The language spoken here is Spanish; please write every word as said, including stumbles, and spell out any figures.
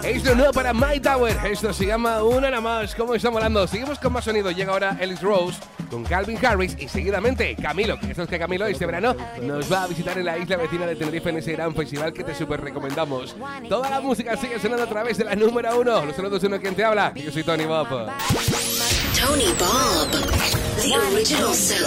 Es lo nuevo para My Tower. Esto se llama Una nada más. ¿Cómo está molando? Seguimos con más sonido. Llega ahora Ellis Rose con Calvin Harris y seguidamente Camilo. Que esto es que Camilo este verano nos va a visitar en la isla vecina de Tenerife en ese gran festival que te súper recomendamos. Toda la música sigue sonando a través de la número uno. Los saludos de uno quien te habla. Yo soy Tony Bob. Tony Bob, the original sound